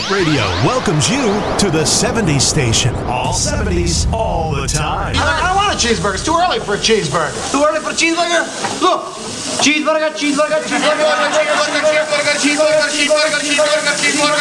Radio welcomes you to the 70s station. All 70s, all the time. I don't want a cheeseburger. It's too early for a cheeseburger. Too early for a cheeseburger? Look. Cheeseburger, cheeseburger, cheeseburger, cheeseburger, cheeseburger, cheeseburger, cheeseburger, cheeseburger, cheeseburger, cheeseburger.